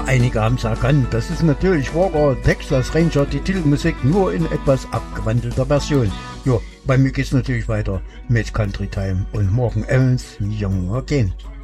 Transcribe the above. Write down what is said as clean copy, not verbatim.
Ja, einige haben es erkannt. Das ist natürlich Walker Texas Ranger, die Titelmusik nur in etwas abgewandelter Version. Ja, bei mir geht's natürlich weiter mit Country Time und Morgan Evans Young Again.